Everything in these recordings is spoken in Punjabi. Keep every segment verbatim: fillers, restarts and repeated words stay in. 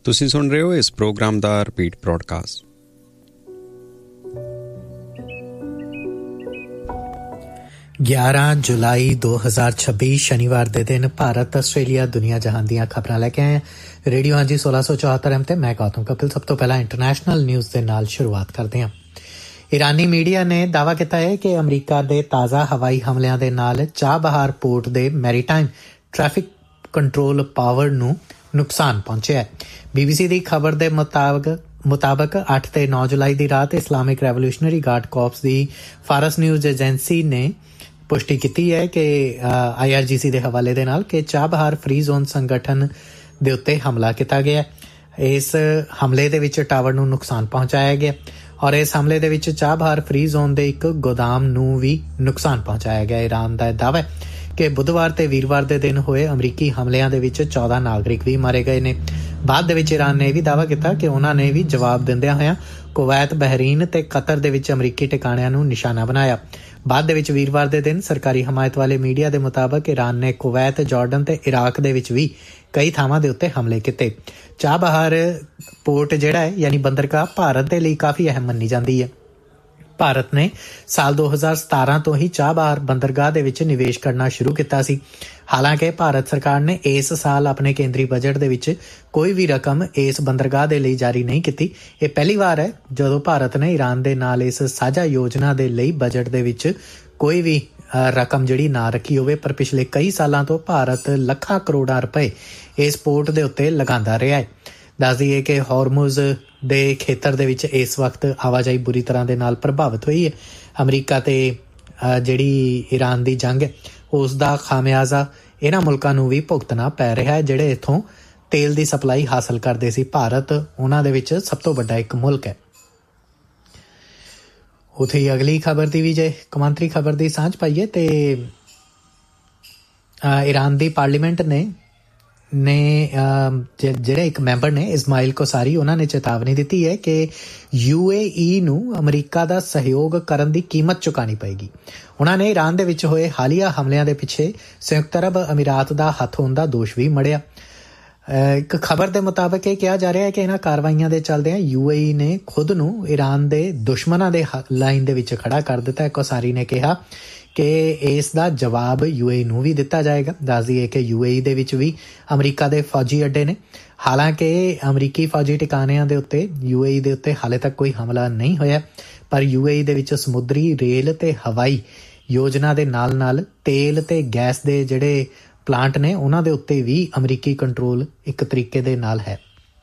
ਤੁਸੀਂ ਸੁਣ ਰਹੇ ਹੋ ਇਸ ਪ੍ਰੋਗਰਾਮ ਦਾ ਰਿਪੀਟ ਬ੍ਰੌਡਕਾਸਟ। ਗਿਆਰਾਂ ਜੁਲਾਈ ਦੋ ਹਜ਼ਾਰ ਛੱਬੀ ਸ਼ਨੀਵਾਰ ਦੇ ਦਿਨ ਭਾਰਤ, ਆਸਟ੍ਰੇਲੀਆ, ਦੁਨੀਆ ਜਹਾਨ ਦੀਆਂ ਖਬਰਾਂ ਲੈ ਕੇ ਆਏ ਹਾਂ। ਰੇਡੀਓ ਹਾਂਜੀ ਸੋਲਾਂ ਸੌ ਚੌਹੱਤਰ ਐਮ ਤੇ ਮੈਂ ਗੌਤਮ ਕਪਿਲ। ਸਭ ਤੋਂ ਪਹਿਲਾਂ ਇੰਟਰਨੈਸ਼ਨਲ ਨਿਊਜ਼ ਦੇ ਨਾਲ ਸ਼ੁਰੂਆਤ ਕਰਦੇ ਹਾਂ। ਇਰਾਨੀ ਮੀਡੀਆ ਨੇ ਦਾਅਵਾ ਕੀਤਾ ਹੈ ਕਿ ਅਮਰੀਕਾ ਦੇ ਤਾਜ਼ਾ ਹਵਾਈ ਹਮਲਿਆਂ ਦੇ ਨਾਲ ਚਾਬਹਾਰ ਪੋਰਟ ਦੇ ਮੈਰੀਟਾਈਮ ਟ੍ਰੈਫਿਕ ਕੰਟਰੋਲ ਪਾਵਰ ਨੂੰ ਨੁਕਸਾਨ ਪਹੁੰਚਿਆ ਹੈ। ਬੀਬੀਸੀ ਦੀ ਖਬਰ ਦੇ ਮੁਤਾਬਕ ਮੁਤਾਬਕ ਅੱਠ ਤੇ ਨੌ ਜੁਲਾਈ ਦੀ ਰਾਤ ਇਸਲਾਮਿਕ ਰੈਵੋਲੂਸ਼ਨਰੀ ਗਾਰਡ ਕੋਰਪਸ ਦੀ ਫਾਰਸ ਨਿਊਜ਼ ਏਜੰਸੀ ਨੇ ਪੁਸ਼ਟੀ ਕੀਤੀ ਹੈ ਕਿ ਆਈ ਆਰ ਜੀ ਸੀ ਦੇ ਹਵਾਲੇ ਦੇ ਨਾਲ ਕਿ ਚਾਬਹਾਰ ਫ੍ਰੀ ਜ਼ੋਨ ਸੰਗਠਨ ਦੇ ਉੱਤੇ ਹਮਲਾ ਕੀਤਾ ਗਿਆ। ਇਸ ਹਮਲੇ ਦੇ ਵਿੱਚ ਟਾਵਰ ਨੂੰ ਨੁਕਸਾਨ ਪਹੁੰਚਾਇਆ ਗਿਆ ਔਰ ਇਸ ਹਮਲੇ ਦੇ ਵਿੱਚ ਚਾਬਹਾਰ ਫ੍ਰੀ ਜ਼ੋਨ ਦੇ ਇੱਕ ਗੋਦਾਮ ਨੂੰ ਵੀ ਨੁਕਸਾਨ ਪਹੁੰਚਾਇਆ ਗਿਆ। ਈਰਾਨ ਦਾ ਦਾਅਵਾ ਹੈ ਕਿ ਬੁੱਧਵਾਰ ਤੇ ਵੀਰਵਾਰ ਦੇ ਦਿਨ ਹੋਏ ਅਮਰੀਕੀ ਹਮਲਿਆਂ ਦੇ ਵਿੱਚ ਚੌਦਾਂ ਨਾਗਰਿਕ ਵੀ ਮਾਰੇ ਗਏ ਨੇ। ਬਾਅਦ ਦੇ ਵਿੱਚ ਈਰਾਨ ਨੇ ਇਹ ਵੀ ਦਾਅਵਾ ਕੀਤਾ ਕਿ ਉਹਨਾਂ ਨੇ ਵੀ ਜਵਾਬ ਦਿੰਦਿਆਂ ਹੋਇਆਂ ਕੁਵੈਤ, ਬਹਿਰੀਨ ਤੇ ਕਤਰ ਦੇ ਵਿੱਚ ਅਮਰੀਕੀ ਟਿਕਾਣਿਆਂ ਨੂੰ ਨਿਸ਼ਾਨਾ ਬਣਾਇਆ। ਬਾਅਦ ਦੇ ਵਿੱਚ ਵੀਰਵਾਰ ਦੇ ਦਿਨ ਸਰਕਾਰੀ ਹਮਾਇਤ ਵਾਲੇ ਮੀਡੀਆ ਦੇ ਮੁਤਾਬਕ ਈਰਾਨ ਨੇ ਕੁਵੈਤ, ਜਾਰਡਨ ਤੇ ਇਰਾਕ ਦੇ ਵਿੱਚ ਵੀ ਕਈ ਥਾਵਾਂ ਦੇ ਉੱਤੇ ਹਮਲੇ ਕੀਤੇ। ਚਾਬਹਾਰ ਪੋਰਟ ਜਿਹੜਾ ਹੈ ਯਾਨੀ ਬੰਦਰਗਾਹ ਭਾਰਤ ਦੇ ਲਈ ਕਾਫੀ ਅਹਿਮ ਮੰਨੀ ਜਾਂਦੀ ਹੈ। ਭਾਰਤ ਨੇ ਸਾਲ ਦੋ ਹਜ਼ਾਰ ਸਤਾਰਾਂ ਤੋਂ ਹੀ ਚਾਬਹਾਰ ਬੰਦਰਗਾਹ ਦੇ ਵਿੱਚ ਨਿਵੇਸ਼ ਕਰਨਾ ਸ਼ੁਰੂ ਕੀਤਾ ਸੀ। ਹਾਲਾਂਕਿ ਭਾਰਤ ਸਰਕਾਰ ਨੇ ਇਸ ਸਾਲ ਆਪਣੇ ਕੇਂਦਰੀ ਬਜਟ ਦੇ ਵਿੱਚ ਕੋਈ ਵੀ ਰਕਮ ਇਸ ਬੰਦਰਗਾਹ ਦੇ ਲਈ ਜਾਰੀ ਨਹੀਂ ਕੀਤੀ। ਇਹ ਪਹਿਲੀ ਵਾਰ ਹੈ ਜਦੋਂ ਭਾਰਤ ਨੇ ਈਰਾਨ ਦੇ ਨਾਲ ਇਸ ਸਾਂਝਾ ਯੋਜਨਾ ਦੇ ਲਈ ਬਜਟ ਦੇ ਵਿੱਚ ਕੋਈ ਵੀ ਰਕਮ ਜਿਹੜੀ ਨਾ ਰੱਖੀ ਹੋਵੇ। ਪਰ ਪਿਛਲੇ ਕਈ ਸਾਲਾਂ ਤੋਂ ਭਾਰਤ ਲੱਖਾਂ ਕਰੋੜਾਂ ਰੁਪਏ ਇਸ ਪੋਰਟ ਦੇ ਉੱਤੇ ਲਗਾਉਂਦਾ ਰਿਹਾ ਹੈ। ਦੱਸ ਦਈਏ ਕਿ ਹੌਰਮੁਜ਼ ਦੇ ਖੇਤਰ ਦੇ ਵਿੱਚ ਇਸ ਵਕਤ ਆਵਾਜਾਈ ਬੁਰੀ ਤਰ੍ਹਾਂ ਦੇ ਨਾਲ ਪ੍ਰਭਾਵਿਤ ਹੋਈ ਹੈ। ਅਮਰੀਕਾ ਤੇ ਜਿਹੜੀ ਈਰਾਨ ਦੀ ਜੰਗ ਹੈ ਉਸ ਦਾ ਖਾਮਿਆਜ਼ਾ ਇਹਨਾਂ ਮੁਲਕਾਂ ਨੂੰ ਵੀ ਭੁਗਤਣਾ ਪੈ ਰਿਹਾ ਹੈ ਜਿਹੜੇ ਇੱਥੋਂ ਤੇਲ ਦੀ ਸਪਲਾਈ ਹਾਸਲ ਕਰਦੇ ਸੀ। ਭਾਰਤ ਉਹਨਾਂ ਦੇ ਵਿੱਚ ਸਭ ਤੋਂ ਵੱਡਾ ਇੱਕ ਮੁਲਕ ਹੈ। ਉੱਥੇ ਹੀ ਅਗਲੀ ਖਬਰ ਦੀ ਵੀ ਜੇ ਕੌਮਾਂਤਰੀ ਖਬਰ ਦੀ ਸਾਂਝ ਪਾਈਏ ਤੇ ਈਰਾਨ ਦੀ ਪਾਰਲੀਮੈਂਟ ਨੇ ਨੇ ਜਿਹੜੇ ਇੱਕ ਮੈਂਬਰ ਨੇ ਇਸਮਾਇਲ ਕੋਸਾਰੀ, ਉਹਨਾਂ ਨੇ ਚੇਤਾਵਨੀ ਦਿੱਤੀ ਹੈ ਕਿ ਯੂ ਏ ਈ ਨੂੰ ਅਮਰੀਕਾ ਦਾ ਸਹਿਯੋਗ ਕਰਨ ਦੀ ਕੀਮਤ ਚੁਕਾਉਣੀ ਪਏਗੀ। ਉਹਨਾਂ ਨੇ ਈਰਾਨ ਦੇ ਵਿੱਚ ਹੋਏ ਹਾਲੀਆ ਹਮਲਿਆਂ ਦੇ ਪਿੱਛੇ ਸੰਯੁਕਤ ਅਰਬ ਅਮੀਰਾਤ ਦਾ ਹੱਥ ਹੋਣ ਦਾ ਦੋਸ਼ ਵੀ ਮੜਿਆ। ਇੱਕ ਖਬਰ ਦੇ ਮੁਤਾਬਕ ਇਹ ਕਿਹਾ ਜਾ ਰਿਹਾ ਹੈ ਕਿ ਇਹਨਾਂ ਕਾਰਵਾਈਆਂ ਦੇ ਚੱਲਦਿਆਂ ਯੂ ਏ ਈ ਨੇ ਖੁਦ ਨੂੰ ਈਰਾਨ ਦੇ ਦੁਸ਼ਮਣਾਂ ਦੇ ਲਾਈਨ ਦੇ ਵਿੱਚ ਖੜਾ ਕਰ ਦਿੱਤਾ। ਕੋਸਾਰੀ ਨੇ ਕਿਹਾ ਕਿ ਇਸ ਦਾ ਜਵਾਬ ਯੂ ਏ ਈ ਨੂੰ ਵੀ ਦਿੱਤਾ ਜਾਏਗਾ। ਦੱਸ ਦਈਏ ਕਿ ਯੂ ਏ ਈ ਦੇ ਵਿੱਚ ਵੀ ਅਮਰੀਕਾ ਦੇ ਫੌਜੀ ਅੱਡੇ ਨੇ। ਹਾਲਾਂਕਿ ਅਮਰੀਕੀ ਫੌਜੀ ਟਿਕਾਣਿਆਂ ਦੇ ਉੱਤੇ ਯੂ ਏ ਈ ਦੇ ਉੱਤੇ ਹਾਲੇ ਤੱਕ ਕੋਈ ਹਮਲਾ ਨਹੀਂ ਹੋਇਆ, ਪਰ ਯੂ ਏ ਈ ਦੇ ਵਿੱਚ ਸਮੁੰਦਰੀ, ਰੇਲ ਤੇ ਹਵਾਈ ਯੋਜਨਾ ਦੇ ਨਾਲ ਨਾਲ ਤੇਲ ਤੇ ਗੈਸ ਦੇ ਜਿਹੜੇ ਪਲਾਂਟ ਨੇ ਉਹਨਾਂ ਦੇ ਉੱਤੇ ਵੀ ਅਮਰੀਕੀ ਕੰਟਰੋਲ ਇੱਕ ਤਰੀਕੇ ਦੇ ਨਾਲ ਹੈ।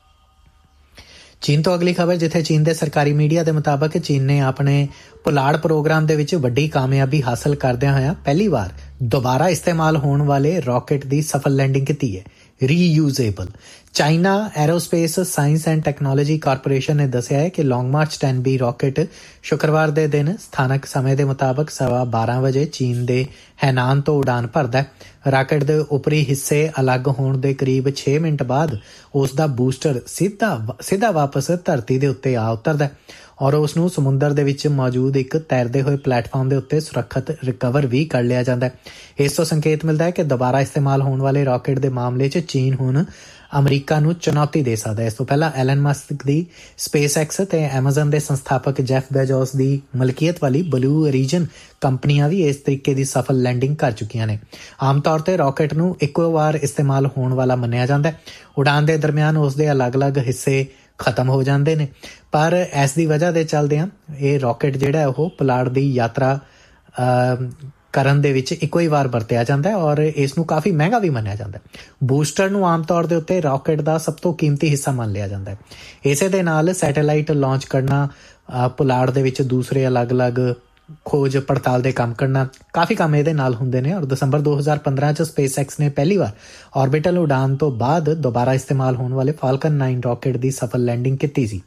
ਚੀਨ ਤੋਂ ਅਗਲੀ ਖਬਰ, ਜਿੱਥੇ ਚੀਨ ਦੇ ਸਰਕਾਰੀ ਮੀਡੀਆ ਦੇ ਮੁਤਾਬਕ ਚੀਨ ਨੇ ਆਪਣੇ ਪੁਲਾੜ ਪ੍ਰੋਗਰਾਮ ਦੇ ਵਿੱਚ ਵੱਡੀ ਕਾਮਯਾਬੀ ਹਾਸਲ ਕਰਦਿਆਂ ਹੋਇਆਂ ਪਹਿਲੀ ਵਾਰ ਦੁਬਾਰਾ ਇਸਤੇਮਾਲ ਹੋਣ ਵਾਲੇ ਰਾਕਟ ਦੀ ਸਫਲ ਲੈਂਡਿੰਗ ਕੀਤੀ ਹੈ। ਰੀਯੂਜ਼ੇਬਲ China aerospace science and technology corporation ਨੇ ਦੱਸਿਆ ਹੈ ਕਿ ਲੌਂਗ ਮਾਰਚ ਟੈਨ ਬੀ ਰਾਕਟ ਸ਼ੁੱਕਰਵਾਰ ਦੇ ਦਿਨ ਸਥਾਨਕ ਸਮੇਂ ਦੇ ਮੁਤਾਬਕ ਸਵਾ ਬਾਰਾਂ ਵਜੇ ਚੀਨ ਦੇ ਹੈਨਾਨ ਤੋਂ ਉਡਾਨ ਭਰਦਾ। ਰਾਕਟ ਦੇ ਉੱਪਰੀ ਹਿੱਸੇ ਅਲੱਗ ਹੋਣ ਦੇ ਕਰੀਬ ਛੇ ਮਿੰਟ ਬਾਅਦ ਉਸ ਦਾ ਬੂਸਟਰ ਸਿੱਧਾ ਸਿੱਧਾ ਵਾਪਸ ਧਰਤੀ ਦੇ ਉੱਤੇ ਆ ਉਤਰਦਾ ਔਰ ਉਸ ਨੂੰ ਸਮੁੰਦਰ ਦੇ ਵਿੱਚ ਮੌਜੂਦ ਇੱਕ ਤੈਰਦੇ ਹੋਏ ਪਲੇਟਫਾਰਮ ਦੇ ਉੱਤੇ ਸੁਰੱਖਿਅਤ ਰਿਕਵਰ ਵੀ ਕਰ ਲਿਆ ਜਾਂਦਾ ਹੈ। ਇਸ ਤੋਂ ਸੰਕੇਤ ਮਿਲਦਾ ਹੈ ਕਿ ਦੁਬਾਰਾ ਇਸਤੇਮਾਲ ਹੋਣ ਵਾਲੇ ਰਾਕਟ ਦੇ ਮਾਮਲੇ 'ਚ ਚੀਨ ਹੁਣ ਅਮਰੀਕਾ ਨੂੰ ਚੁਣੌਤੀ ਦੇ ਸਕਦਾ ਹੈ। ਇਸ ਤੋਂ ਪਹਿਲਾਂ ਐਲਨ ਮਸਕ ਦੀ ਸਪੇਸ ਐਕਸ ਤੇ ਐਮਾਜ਼ਨ ਦੇ ਸੰਸਥਾਪਕ ਜੈਫ ਬੇਜ਼ੋਸ ਦੀ ਮਲਕੀਅਤ ਵਾਲੀ ਬਲੂ ਓਰੀਜਨ ਕੰਪਨੀਆਂ ਵੀ ਇਸ ਤਰੀਕੇ ਦੀ ਸਫਲ ਲੈਂਡਿੰਗ ਕਰ ਚੁੱਕੀਆਂ ਨੇ। ਆਮ ਤੌਰ ਤੇ ਰਾਕਟ ਨੂੰ ਇੱਕੋ ਵਾਰ ਇਸਤੇਮਾਲ ਹੋਣ ਵਾਲਾ ਮੰਨਿਆ ਜਾਂਦਾ ਹੈ। ਉਡਾਨ ਦੇ ਦਰਮਿਆਨ ਉਸ ਦੇ ਅਲੱਗ-ਅਲੱਗ ਹਿੱਸੇ ਖਤਮ ਹੋ ਜਾਂਦੇ ਨੇ, ਪਰ ਇਸ ਦੀ ਵਜ੍ਹਾ ਦੇ ਚੱਲਦਿਆਂ ਇਹ ਰਾਕਟ ਜਿਹੜਾ ਉਹ ਪੁਲਾੜ ਦੀ ਯਾਤਰਾ ਕਰਨ ਦੇ ਵਿੱਚ ਇੱਕੋ ਹੀ ਵਾਰ ਵਰਤਿਆ ਜਾਂਦਾ ਹੈ ਔਰ ਇਸ ਨੂੰ ਕਾਫੀ ਮਹਿੰਗਾ ਵੀ ਮੰਨਿਆ ਜਾਂਦਾ ਹੈ। ਬੂਸਟਰ ਨੂੰ ਆਮ ਤੌਰ ਦੇ ਉੱਤੇ ਰਾਕਟ ਦਾ ਸਭ ਤੋਂ ਕੀਮਤੀ ਹਿੱਸਾ ਮੰਨ ਲਿਆ ਜਾਂਦਾ ਹੈ। ਇਸੇ ਦੇ ਨਾਲ ਸੈਟੇਲਾਈਟ ਲਾਂਚ ਕਰਨਾ, ਪੁਲਾੜ ਦੇ ਵਿੱਚ ਦੂਸਰੇ ਅਲੱਗ-ਅਲੱਗ ਖੋਜ ਪੜਤਾਲ ਦੇ ਕੰਮ ਕਰਨਾ, ਕਾਫੀ ਕੰਮ ਇਹਦੇ ਨਾਲ ਹੁੰਦੇ ਨੇ ਔਰ ਦਸੰਬਰ ਦੋ ਹਜ਼ਾਰ ਪੰਦਰਾਂ 'ਚ ਸਪੇਸ ਐਕਸ ਨੇ ਪਹਿਲੀ ਵਾਰ ਆਰਬਿਟਲ ਉਡਾਨ ਤੋਂ ਬਾਅਦ ਦੁਬਾਰਾ ਇਸਤੇਮਾਲ ਹੋਣ ਵਾਲੇ ਫਾਲਕਨ ਨਾਈਨ ਰਾਕਟ ਦੀ ਸਫਲ ਲੈਂਡਿੰਗ ਕੀਤੀ ਸੀ।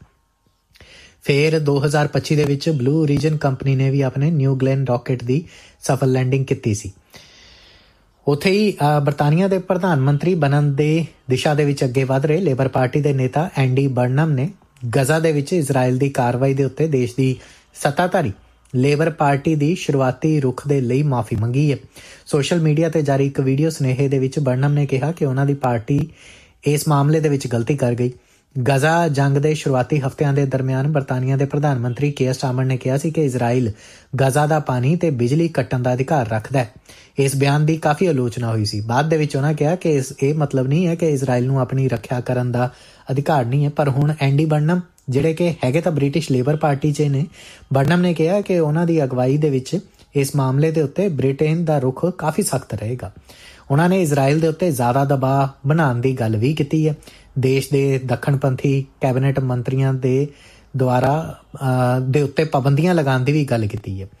ਫਿਰ ਦੋ ਹਜ਼ਾਰ ਪੱਚੀ ਦੇ ਵਿੱਚ ਬਲੂ ਓਰੀਜਨ ਕੰਪਨੀ ਨੇ ਵੀ ਆਪਣੇ ਨਿਊ ਗਲੈਨ ਰਾਕਟ ਦੀ ਸਫਲ ਲੈਂਡਿੰਗ ਕੀਤੀ ਸੀ। ਉੱਥੇ ਹੀ ਬਰਤਾਨੀਆ ਦੇ ਪ੍ਰਧਾਨ ਮੰਤਰੀ ਬਣਨ ਦੇ ਦਿਸ਼ਾ ਦੇ ਵਿੱਚ ਅੱਗੇ ਵਧ ਰਹੇ ਲੇਬਰ ਪਾਰਟੀ ਦੇ ਨੇਤਾ ਐਂਡੀ ਬਰਨਮ ਨੇ ਗਜ਼ਾ ਦੇ ਵਿੱਚ ਇਜ਼ਰਾਈਲ ਦੀ ਕਾਰਵਾਈ ਦੇ ਉੱਤੇ ਦੇਸ਼ ਦੀ ਸੱਤਾਧਾਰੀ ਲੇਬਰ ਪਾਰਟੀ ਦੀ ਸ਼ੁਰੂਆਤੀ ਰੁਖ ਦੇ ਲਈ ਮਾਫੀ ਮੰਗੀ ਹੈ। ਸੋਸ਼ਲ ਮੀਡੀਆ ਤੇ ਜਾਰੀ ਇੱਕ ਵੀਡੀਓ ਸੁਨੇਹੇ ਦੇ ਵਿੱਚ ਬਰਨਮ ਨੇ ਕਿਹਾ ਕਿ ਉਹਨਾਂ ਦੀ ਪਾਰਟੀ ਇਸ ਮਾਮਲੇ ਦੇ ਵਿੱਚ ਗਲਤੀ ਕਰ ਗਈ। ਗਜ਼ਾ ਜੰਗ ਦੇ ਸ਼ੁਰੂਆਤੀ ਹਫ਼ਤਿਆਂ ਦੇ ਦਰਮਿਆਨ ਬਰਤਾਨੀਆ ਦੇ ਪ੍ਰਧਾਨ ਮੰਤਰੀ ਕੇਅਰ ਸਟਾਰਮਰ ਨੇ ਕਿਹਾ ਸੀ ਕਿ ਇਜ਼ਰਾਈਲ ਗਜ਼ਾ ਦਾ ਪਾਣੀ ਤੇ ਬਿਜਲੀ ਕੱਟਣ ਦਾ ਅਧਿਕਾਰ ਰੱਖਦਾ ਹੈ। ਇਸ ਬਿਆਨ ਦੀ ਕਾਫੀ ਆਲੋਚਨਾ ਹੋਈ ਸੀ। ਬਾਅਦ ਦੇ ਵਿੱਚ ਉਹਨਾਂ ਕਿਹਾ ਕਿ ਇਸ ਇਹ ਮਤਲਬ ਨਹੀਂ ਹੈ ਕਿ ਇਜ਼ਰਾਈਲ ਨੂੰ ਆਪਣੀ ਰੱਖਿਆ ਕਰਨ ਦਾ ਅਧਿਕਾਰ ਨਹੀਂ ਹੈ। ਪਰ ਹੁਣ ਐਂਡੀ ਬਰਨਮ ਜਿਹੜੇ ਕਿ ਹੈਗੇ ਤਾਂ ਬ੍ਰਿਟਿਸ਼ ਲੇਬਰ ਪਾਰਟੀ 'ਚ ਨੇ, ਬਰਨਮ ਨੇ ਕਿਹਾ ਕਿ ਉਹਨਾਂ ਦੀ ਅਗਵਾਈ ਦੇ ਵਿੱਚ ਇਸ ਮਾਮਲੇ ਦੇ ਉੱਤੇ ਬ੍ਰਿਟੇਨ ਦਾ ਰੁਖ ਕਾਫੀ ਸਖਤ ਰਹੇਗਾ। ਉਹਨਾਂ ਨੇ ਇਜ਼ਰਾਈਲ ਦੇ ਉੱਤੇ ਜ਼ਿਆਦਾ ਦਬਾਅ ਬਣਾਉਣ ਦੀ ਗੱਲ ਵੀ ਕੀਤੀ ਹੈ। ਦੇਸ਼ ਦੇ ਦੱਖਣਪੰਥੀ ਕੈਬਨਿਟ ਮੰਤਰੀਆਂ ਦੇ ਦੁਆਰਾ ਦੇ ਉੱਤੇ ਪਾਬੰਦੀਆਂ ਲਗਾਉਣ ਦੀ ਵੀ ਗੱਲ ਕੀਤੀ ਹੈ।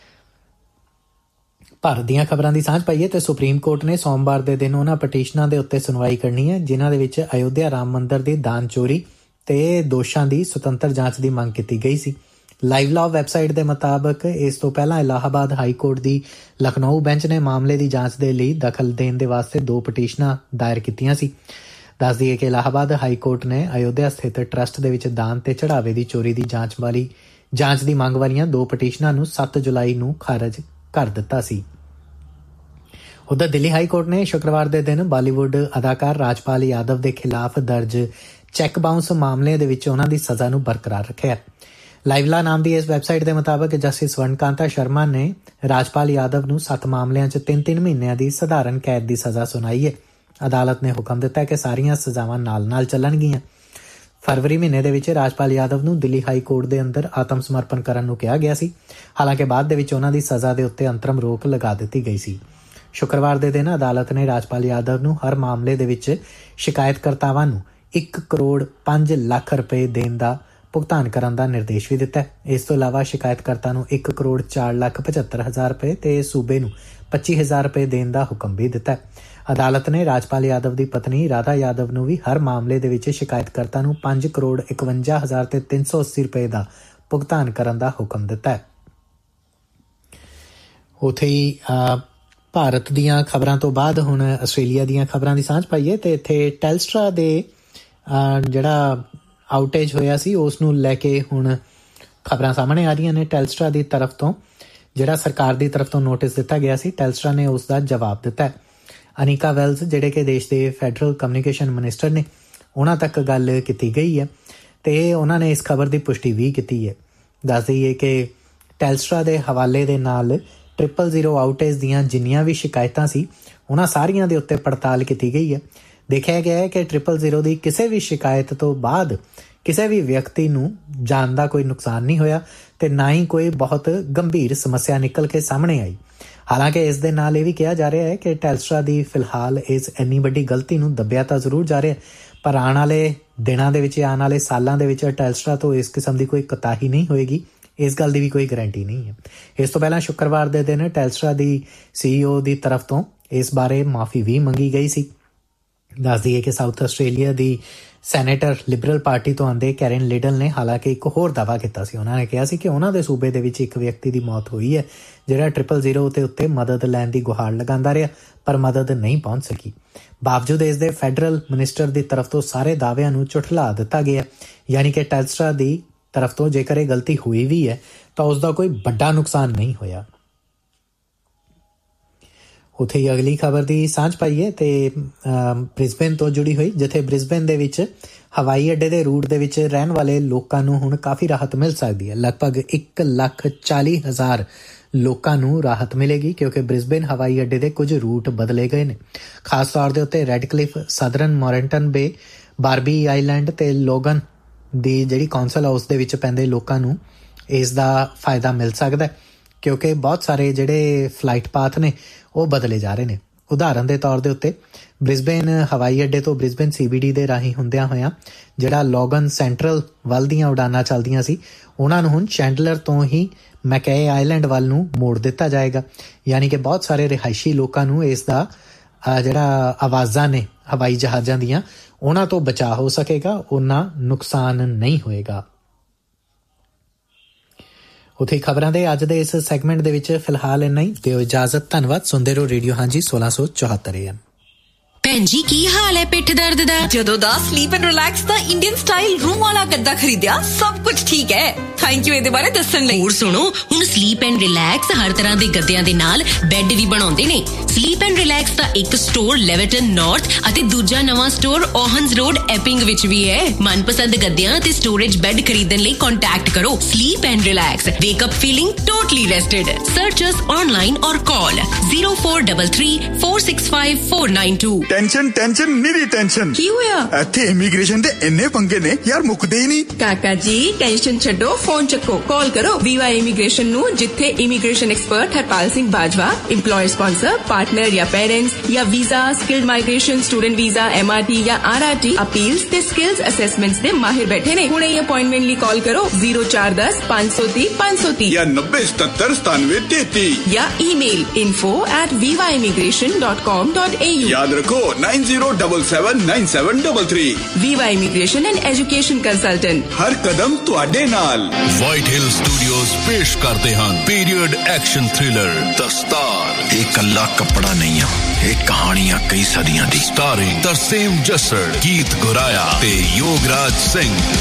ਭਾਰਤ ਦੀਆਂ ਖਬਰਾਂ ਦੀ ਸਾਂਝ ਪਾਈਏ ਤੇ ਸੁਪਰੀਮ ਕੋਰਟ ਨੇ ਸੋਮਵਾਰ ਦੇ ਦਿਨ ਉਹਨਾਂ ਪਟੀਸ਼ਨਾਂ ਦੇ ਉੱਤੇ ਸੁਣਵਾਈ ਕਰਨੀ ਹੈ ਜਿਨ੍ਹਾਂ ਦੇ ਵਿੱਚ ਅਯੋਧਿਆ ਰਾਮ ਮੰਦਿਰ ਦੀ ਦਾਨ ਚੋਰੀ ਤੇ ਦੋਸ਼ਾਂ ਦੀ ਸੁਤੰਤਰ ਜਾਂਚ ਦੀ ਮੰਗ ਕੀਤੀ ਗਈ ਸੀ। ਲਾਈਵ ਲਾਅ ਵੈਬਸਾਈਟ ਦੇ ਮੁਤਾਬਕ ਇਸ ਤੋਂ ਪਹਿਲਾਂ ਇਲਾਹਾਬਾਦ ਹਾਈ ਕੋਰਟ ਦੀ ਲਖਨਊ ਬੈਂਚ ਨੇ ਮਾਮਲੇ ਦੀ ਜਾਂਚ ਦੇ ਲਈ ਦਖਲ ਦੇਣ ਦੇ ਵਾਸਤੇ ਦੋ ਪਟੀਸ਼ਨਾਂ ਦਾਇਰ ਕੀਤੀਆਂ ਸੀ। ਦੱਸ ਦਈਏ ਕਿ ਇਲਾਹਾਬਾਦ ਹਾਈ ਕੋਰਟ ਨੇ ਅਯੋਧਿਆ ਸਥਿਤ ਟਰੱਸਟ ਦੇ ਵਿੱਚ ਦਾਨ ਤੇ ਚੜਾਵੇ ਦੀ ਚੋਰੀ ਦੀ ਜਾਂਚ ਵਾਲੀ ਜਾਂਚ ਦੀ ਮੰਗ ਵਾਲੀਆਂ ਦੋ ਪਟੀਸ਼ਨਾਂ ਨੂੰ ਸੱਤ ਜੁਲਾਈ ਨੂੰ ਖਾਰਜ ਕਰ ਦਿੱਤਾ ਸੀ। ਉਧਰ ਦਿੱਲੀ ਹਾਈ ਕੋਰਟ ਨੇ ਸ਼ੁੱਕਰਵਾਰ ਦੇ ਦਿਨ ਬਾਲੀਵੁੱਡ ਅਦਾਕਾਰ ਰਾਜਪਾਲ ਯਾਦਵ ਦੇ ਖਿਲਾਫ ਦਰਜ ਚੈੱਕ ਬਾਉਂਸ ਮਾਮਲੇ ਦੇ ਵਿੱਚ ਉਹਨਾਂ ਦੀ ਸਜ਼ਾ ਨੂੰ ਬਰਕਰਾਰ ਰੱਖਿਆ। ਲਾਈਵਲਾ ਨਾਮ ਦੀ ਇਸ ਵੈਬਸਾਈਟ ਦੇ ਮੁਤਾਬਕ ਜਸਟਿਸ ਵਰਨਕਾਂਤਾ ਸ਼ਰਮਾ ਨੇ ਰਾਜਪਾਲ ਯਾਦਵ ਨੂੰ ਸੱਤ ਮਾਮਲਿਆਂ 'ਚ ਤਿੰਨ ਤਿੰਨ ਮਹੀਨਿਆਂ ਦੀ ਸਧਾਰਨ ਕੈਦ ਦੀ ਸਜ਼ਾ ਸੁਣਾਈ ਹੈ। ਅਦਾਲਤ ਨੇ ਹੁਕਮ ਦਿੱਤਾ ਕਿ ਸਾਰੀਆਂ ਸਜ਼ਾਵਾਂ ਨਾਲ ਨਾਲ ਚੱਲਣਗੀਆਂ। ਫਰਵਰੀ ਮਹੀਨੇ ਦੇ ਵਿੱਚ ਰਾਜਪਾਲ ਯਾਦਵ ਨੂੰ ਦਿੱਲੀ ਹਾਈ ਕੋਰਟ ਦੇ ਅੰਦਰ ਆਤਮ ਸਮਰਪਣ ਕਰਨ ਨੂੰ ਕਿਹਾ ਗਿਆ ਸੀ। ਹਾਲਾਂਕਿ ਬਾਅਦ ਦੇ ਵਿੱਚ ਉਹਨਾਂ ਦੀ ਸਜ਼ਾ ਦੇ ਉੱਤੇ ਅੰਤਰਮ ਰੋਕ ਲਗਾ ਦਿੱਤੀ ਗਈ ਸੀ। ਸ਼ੁੱਕਰਵਾਰ ਦੇ ਦਿਨ ਅਦਾਲਤ ਨੇ ਰਾਜਪਾਲ ਯਾਦਵ ਨੂੰ ਹਰ ਮਾਮਲੇ ਦੇ ਵਿੱਚ ਸ਼ਿਕਾਇਤਕਰਤਾਵਾਂ ਨੂੰ ਇੱਕ ਕਰੋੜ ਪੰਜ ਲੱਖ ਰੁਪਏ ਦੇਣ ਦਾ ਭੁਗਤਾਨ ਕਰਨ ਦਾ ਨਿਰਦੇਸ਼ ਵੀ ਦਿੱਤਾ। ਇਸ ਤੋਂ ਇਲਾਵਾ ਸ਼ਿਕਾਇਤਕਰਤਾ ਨੂੰ ਇੱਕ ਕਰੋੜ ਚਾਰ ਲੱਖ ਪਝੱਤਰ ਹਜ਼ਾਰ ਰੁਪਏ ਤੇ ਸੂਬੇ ਨੂੰ ਪੱਚੀ ਹਜ਼ਾਰ ਰੁਪਏ ਦੇਣ ਦਾ ਹੁਕਮ ਵੀ ਦਿੱਤਾ। ਅਦਾਲਤ ਨੇ ਰਾਜਪਾਲ ਯਾਦਵ ਦੀ ਪਤਨੀ ਰਾਧਾ ਯਾਦਵ ਨੂੰ ਵੀ ਹਰ ਮਾਮਲੇ ਦੇ ਵਿੱਚ ਸ਼ਿਕਾਇਤਕਰਤਾ ਨੂੰ ਪੰਜ ਕਰੋੜ ਇਕਵੰਜਾ ਹਜ਼ਾਰ ਤੇ ਤਿੰਨ ਸੌ ਅੱਸੀ ਰੁਪਏ ਦਾ ਭੁਗਤਾਨ ਕਰਨ ਦਾ ਹੁਕਮ ਦਿੱਤਾ। ਉੱਥੇ ਹੀ ਭਾਰਤ ਦੀਆਂ ਖਬਰਾਂ ਤੋਂ ਬਾਅਦ ਹੁਣ ਆਸਟ੍ਰੇਲੀਆ ਦੀਆਂ ਖਬਰਾਂ ਦੀ ਸਾਂਝ ਪਾਈਏ ਤੇ ਇੱਥੇ ਟੈਲਸਟਰਾ ਦੇ ਜਿਹੜਾ ਆਊਟੇਜ ਹੋਇਆ ਸੀ ਉਸ ਨੂੰ ਲੈ ਕੇ ਹੁਣ ਖਬਰਾਂ ਸਾਹਮਣੇ ਆ ਰਹੀਆਂ ਨੇ। ਟੈਲਸਟਰਾ ਦੀ ਤਰਫ ਤੋਂ ਜਿਹੜਾ ਸਰਕਾਰ ਦੀ ਤਰਫ ਤੋਂ ਨੋਟਿਸ ਦਿੱਤਾ ਗਿਆ ਸੀ, ਟੈਲਸਟਰਾ ਨੇ ਉਸ ਦਾ ਜਵਾਬ ਦਿੱਤਾ। ਅਨੀਕਾ ਵੈਲਸ ਜਿਹੜੇ ਕਿ ਦੇਸ਼ ਦੇ ਫੈਡਰਲ ਕਮਿਊਨੀਕੇਸ਼ਨ ਮਿਨਿਸਟਰ ਨੇ, ਉਹਨਾਂ ਤੱਕ ਗੱਲ ਕੀਤੀ ਗਈ ਹੈ ਤੇ ਉਹਨਾਂ ਨੇ ਇਸ ਖਬਰ ਦੀ ਪੁਸ਼ਟੀ ਵੀ ਕੀਤੀ ਹੈ। ਦੱਸ ਦਈਏ ਕਿ ਟੈਲਸਟਰਾ ਦੇ ਹਵਾਲੇ ਦੇ ਨਾਲ ਟ੍ਰਿਪਲ ਜ਼ੀਰੋ ਆਊਟੇਜ ਦੀਆਂ ਜਿੰਨੀਆਂ ਵੀ ਸ਼ਿਕਾਇਤਾਂ ਸੀ ਉਹਨਾਂ ਸਾਰੀਆਂ ਦੇ ਉੱਤੇ ਪੜਤਾਲ ਕੀਤੀ ਗਈ ਹੈ। ਦੇਖਿਆ ਗਿਆ ਹੈ ਕਿ ਟ੍ਰਿਪਲ ਜ਼ੀਰੋ ਦੀ ਕਿਸੇ ਵੀ ਸ਼ਿਕਾਇਤ ਤੋਂ ਬਾਅਦ ਕਿਸੇ ਵੀ ਵਿਅਕਤੀ ਨੂੰ ਜਾਨ ਦਾ ਕੋਈ ਨੁਕਸਾਨ ਨਹੀਂ ਹੋਇਆ ਤੇ ਨਾ ਹੀ ਕੋਈ ਬਹੁਤ ਗੰਭੀਰ ਸਮੱਸਿਆ ਨਿਕਲ ਕੇ ਸਾਹਮਣੇ ਆਈ। ਹਾਲਾਂਕਿ ਇਸ ਦੇ ਨਾਲ ਇਹ ਵੀ ਕਿਹਾ ਜਾ ਰਿਹਾ ਹੈ ਕਿ ਟੈਲਸਟਰਾ ਦੀ ਫਿਲਹਾਲ ਇਸ ਇੰਨੀ ਵੱਡੀ ਗਲਤੀ ਨੂੰ ਦੱਬਿਆ ਤਾਂ ਜ਼ਰੂਰ ਜਾ ਰਿਹਾ, ਪਰ ਆਉਣ ਵਾਲੇ ਦਿਨਾਂ ਦੇ ਵਿੱਚ ਆਉਣ ਵਾਲੇ ਸਾਲਾਂ ਦੇ ਵਿੱਚ ਟੈਲਸਟਰਾ ਤੋਂ ਇਸ ਕਿਸਮ ਦੀ ਕੋਈ ਕੁਤਾਹੀ ਨਹੀਂ ਹੋਏਗੀ, ਇਸ ਗੱਲ ਦੀ ਵੀ ਕੋਈ ਗਰੰਟੀ ਨਹੀਂ ਹੈ। ਇਸ ਤੋਂ ਪਹਿਲਾਂ ਸ਼ੁੱਕਰਵਾਰ ਦੇ ਦਿਨ ਟੈਲਸਟਰਾ ਦੀ ਸੀਈਓ ਦੀ ਤਰਫ ਤੋਂ ਇਸ ਬਾਰੇ ਮਾਫੀ ਵੀ ਮੰਗੀ ਗਈ ਸੀ। ਦੱਸ ਦਈਏ ਕਿ ਸਾਊਥ ਆਸਟ੍ਰੇਲੀਆ ਦੀ ਸੈਨੇਟਰ ਲਿਬਰਲ ਪਾਰਟੀ ਤੋਂ ਆਉਂਦੇ ਕੈਰਨ ਲਿਡਲ ਨੇ ਹਾਲਾਂਕਿ ਇੱਕ ਹੋਰ ਦਾਅਵਾ ਕੀਤਾ ਸੀ। ਉਹਨਾਂ ਨੇ ਕਿਹਾ ਸੀ ਕਿ ਉਹਨਾਂ ਦੇ ਸੂਬੇ ਦੇ ਵਿੱਚ ਇੱਕ ਵਿਅਕਤੀ ਦੀ ਮੌਤ ਹੋਈ ਹੈ ਜਿਹੜਾ ਟ੍ਰਿਪਲ ਜ਼ੀਰੋ ਦੇ ਉੱਤੇ ਮਦਦ ਲੈਣ ਦੀ ਗੁਹਾਰ ਲਗਾਉਂਦਾ ਰਿਹਾ ਪਰ ਮਦਦ ਨਹੀਂ ਪਹੁੰਚ ਸਕੀ। ਬਾਵਜੂਦ ਇਸ ਦੇ ਫੈਡਰਲ ਮਿਨਿਸਟਰ ਦੀ ਤਰਫ ਤੋਂ ਸਾਰੇ ਦਾਅਵਿਆਂ ਨੂੰ ਝੁਠਲਾ ਦਿੱਤਾ ਗਿਆ, ਯਾਨੀ ਕਿ ਟੈਲਸਟਰਾ ਦੀ ਤਰਫ ਤੋਂ ਜੇਕਰ ਇਹ ਗਲਤੀ ਹੋਈ ਵੀ ਹੈ ਤਾਂ ਉਸ ਦਾ ਕੋਈ ਵੱਡਾ ਨੁਕਸਾਨ ਨਹੀਂ ਹੋਇਆ। ਉੱਥੇ ਹੀ ਅਗਲੀ ਖਬਰ ਦੀ ਸਾਂਝ ਪਾਈਏ ਤੇ ਬ੍ਰਿਸਬੇਨ ਤੋਂ ਜੁੜੀ ਹੋਈ, ਜਿੱਥੇ ਬ੍ਰਿਸਬੇਨ ਦੇ ਵਿੱਚ ਹਵਾਈ ਅੱਡੇ ਦੇ ਰੂਟ ਦੇ ਵਿੱਚ ਰਹਿਣ ਵਾਲੇ ਲੋਕਾਂ ਨੂੰ ਹੁਣ ਕਾਫੀ ਰਾਹਤ ਮਿਲ ਸਕਦੀ ਹੈ। ਲਗਭਗ ਇੱਕ ਲੱਖ ਚਾਲੀ ਹਜ਼ਾਰ ਲੋਕਾਂ ਨੂੰ ਰਾਹਤ ਮਿਲੇਗੀ ਕਿਉਂਕਿ ਬ੍ਰਿਸਬੇਨ ਹਵਾਈ ਅੱਡੇ ਦੇ ਕੁਝ ਰੂਟ ਬਦਲੇ ਗਏ ਨੇ। ਖਾਸ ਤੌਰ ਦੇ ਉੱਤੇ ਰੈਡਕਲਿਫ, ਸਦਰਨ ਮੋਰਨਟਨ ਬੇ, ਬਾਰਬੀ ਆਈਲੈਂਡ ਤੇ ਲੋਗਨ ਦੀ ਜਿਹੜੀ ਕੌਂਸਲ ਹਾਊਸ ਦੇ ਵਿੱਚ ਪੈਂਦੇ ਲੋਕਾਂ ਨੂੰ ਇਸ ਦਾ ਫਾਇਦਾ ਮਿਲ ਸਕਦਾ ਕਿਉਂਕਿ ਬਹੁਤ ਸਾਰੇ ਜਿਹੜੇ ਫਲਾਈਟ ਪਾਥ ਨੇ ਉਹ ਬਦਲੇ ਜਾ ਰਹੇ ਨੇ। ਉਦਾਹਰਨ ਦੇ ਤੌਰ ਦੇ ਉੱਤੇ ਬ੍ਰਿਸਬੇਨ ਹਵਾਈ ਅੱਡੇ ਤੋਂ ਬ੍ਰਿਸਬੇਨ ਸੀਬੀਡੀ ਦੇ ਰਾਹੀਂ ਹੁੰਦਿਆਂ ਹੋਇਆਂ ਜਿਹੜਾ ਲੋਗਨ ਸੈਂਟਰਲ ਵੱਲ ਦੀਆਂ ਉਡਾਨਾਂ ਚੱਲਦੀਆਂ ਸੀ ਉਹਨਾਂ ਨੂੰ ਹੁਣ ਚੈਂਡਲਰ ਤੋਂ ਹੀ ਮੈਕਏ ਆਈਲੈਂਡ ਵੱਲ ਨੂੰ ਮੋੜ ਦਿੱਤਾ ਜਾਏਗਾ, ਯਾਨੀ ਕਿ ਬਹੁਤ ਸਾਰੇ ਰਿਹਾਇਸ਼ੀ ਲੋਕਾਂ ਨੂੰ ਇਸ ਦਾ ਜਿਹੜਾ ਆਵਾਜ਼ਾਂ ਨੇ ਹਵਾਈ ਜਹਾਜ਼ਾਂ ਦੀਆਂ ਉਹਨਾਂ ਤੋਂ ਬਚਾਅ ਹੋ ਸਕੇਗਾ, ਉਹਨਾਂ ਨੁਕਸਾਨ ਨਹੀਂ ਹੋਏਗਾ। ਉੱਥੇ ਖਬਰਾਂ ਦੇ ਅੱਜ ਦੇ ਇਸ ਸੈਗਮੈਂਟ ਦੇ ਵਿੱਚ ਫਿਲਹਾਲ ਇੰਨਾ ਹੀ। ਦਿਓ ਇਜਾਜ਼ਤ। ਧੰਨਵਾਦ। ਸੁਣਦੇ ਰਹੋ ਰੇਡੀਓ ਹਾਂਜੀ ਸੋਲਾਂ ਸੌ ਚੌਹੱਤਰ ਏ ਐਮ। ਭੈਣ ਜੀ ਕੀ ਹਾਲ ਹੈ ਪਿੱਠ ਦਰਦ ਦਾ? ਜਦੋਂ ਦਾ sleep and relax the Indian style room ਵਾਲਾ ਗੱਦਾ ਖਰੀਦਿਆ ਸਭ ਕੁਝ ਠੀਕ ਹੈ। ਥੈਂਕ ਯੂ ਇਹਦੇ ਬਾਰੇ ਦੱਸਣ ਲਈ। ਹੋਰ ਸੁਣੋ, ਹੁਣ ਸਲੀਪ ਐਂਡ ਰਿਲੈਕਸ ਹਰ ਤਰ੍ਹਾਂ ਦੇ ਗੱਦਿਆਂ ਦੇ ਨਾਲ ਬੈੱਡ ਵੀ ਬਣਾਉਂਦੇ ਨੇ। ਸਲੀਪ ਐਂਡ ਰਿਲੈਕਸ ਦਾ ਇੱਕ ਸਟੋਰ ਲੈਵਰਟਨ ਨਾਰਥ ਅਤੇ ਦੂਜਾ ਨਵਾਂ ਸਟੋਰ ਓਹਨਸ ਰੋਡ ਐਪਿੰਗ ਵਿੱਚ ਵੀ ਹੈ। ਮਨਪਸੰਦ ਗੱਦਿਆਂ ਤੇ ਸਟੋਰੇਜ ਬੈੱਡ ਖਰੀਦਣ ਲਈ ਕੰਟੈਕਟ ਕਰੋ sleep and relax. ਵੇਕ up feeling totally ਰੈਸਟਡ। Search us online ਔਰ ਕਾਲ zero four three three four six five four nine two। Tension tension ਨਿਰੀ tension. ਕੀ ਹੋਇਆ? ਇੱਥੇ ਇਮੀਗ੍ਰੇਸ਼ਨ ਦੇ ਇੰਨੇ ਪੰਗੇ ਨੇ ਯਾਰ, ਮੁੱਕਦੇ ਹੀ ਨਹੀਂ। ਕਾਕਾ ਜੀ ਟੈਨਸ਼ਨ ਛੱਡੋ, ਫੋਨ ਚੱਕੋ, ਕਾਲ ਕਰੋ ਵੀਵਾ ਇਮੀਗ੍ਰੇਸ਼ਨ ਨੂੰ, ਜਿੱਥੇ immigration expert Harpal Singh Bajwa, employer sponsor, partner ਜਾਂ ਪੇਰੈਂਟਸ ਜਾਂ visa, skilled migration, student visa, MRT ਜਾਂ ਆਰਆਰਟੀ, ਅਪੀਲਸ ਤੇ ਸਕਿਲਸ ਅਸੈਸਮੈਂਟਸ ਦੇ ਮਾਹਿਰ ਬੈਠੇ ਨੇ। ਹੁਣੇ ਹੀ ਅਪਾਇੰਟਮੈਂਟ ਲਈ ਕਾਲ ਕਰੋ zero four one zero five three zero five three zero ਜਾਂ ਨੱਬੇ ਸਤੱਤਰ ਸਤਾਨਵੇਂ ਤੇਤੀ ਜਾਂ email info at viva immigration dot com dot a u। ਯਾਦ ਰੱਖੋ nine zero seven seven nine seven three three। Viva Immigration and Education Consultant, ਹਰ ਕਦਮ ਤੁਹਾਡੇ ਨਾਲ। ਵਾਈਟ ਹਿਲ ਸਟੂਡੀਓਜ਼ ਪੇਸ਼ ਕਰਦੇ ਹਨ ਪੀਰੀਅਡ ਐਕਸ਼ਨ ਥ੍ਰਿਲਰ ਦਸਤਾਰ। ਇਹ ਕੱਲਾ ਕੱਪੜਾ ਨਹੀਂ ਆ, ਇਹ ਕਹਾਣੀਆਂ ਕਈ ਸਦੀਆਂ ਦੀ। ਸਟਾਰਿੰਗ ਤਰਸੇਮ ਜੱਸੜ, ਗੀਤ ਗੁਰਾਇਆ ਤੇ ਯੋਗਰਾਜ ਸਿੰਘ।